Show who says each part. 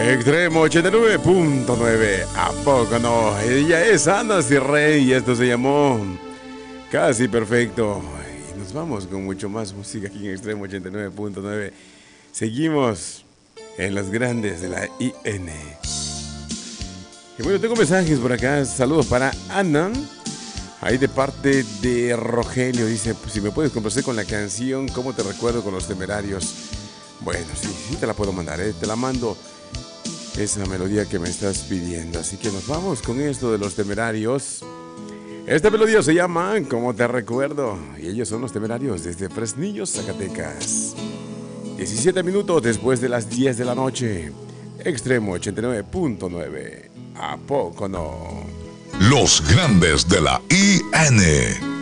Speaker 1: Extremo 89.9. ¿A poco no? Ella es Ana Cirrey y esto se llamó Casi Perfecto. Y nos vamos con mucho más música aquí en Extremo 89.9. Seguimos en los grandes de la IN. Y bueno, tengo mensajes por acá. Saludos para Ana. Ahí de parte de Rogelio. Dice, pues, si me puedes complacer con la canción ¿Cómo te recuerdo con los Temerarios? Bueno, sí te la puedo mandar, te la mando. Esa melodía que me estás pidiendo. Así que nos vamos con esto de los Temerarios. Esta melodía se llama Como te recuerdo. Y ellos son los Temerarios desde Fresnillo, Zacatecas. 17 minutos después de las 10 de la noche. Extremo 89.9. ¿A poco no?
Speaker 2: Los grandes de la IN.